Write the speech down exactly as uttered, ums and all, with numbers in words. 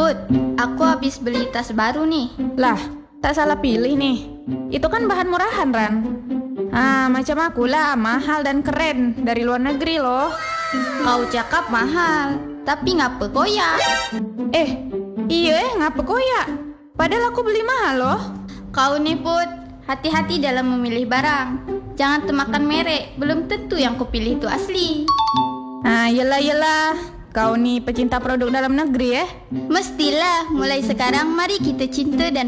Put, aku habis beli tas baru nih. Lah, tak salah pilih nih. Itu kan bahan murahan, Ran. Ah, macam aku lah, mahal dan keren. Dari luar negeri loh. Kau cakap mahal, tapi ngapa koyak? Eh, iya eh, ngapa koyak? Padahal aku beli mahal loh. Kau nih Put, hati-hati dalam memilih barang. Jangan temakan merek, belum tentu yang kupilih itu asli. Ah, yelah yelah. Kau nih pecinta produk dalam negeri eh. Mestilah, mulai sekarang mari kita cinta dan